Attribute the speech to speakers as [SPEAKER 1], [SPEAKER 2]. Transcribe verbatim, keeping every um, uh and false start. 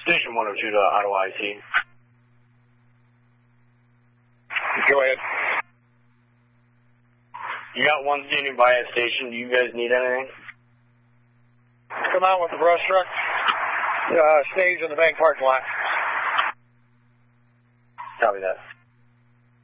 [SPEAKER 1] Station one oh two to Ottawa I C.
[SPEAKER 2] Go ahead.
[SPEAKER 1] You got one standing by at station. Do you guys need anything?
[SPEAKER 2] Come out with the brush truck. Uh, stage in the bank parking lot.
[SPEAKER 1] Copy that.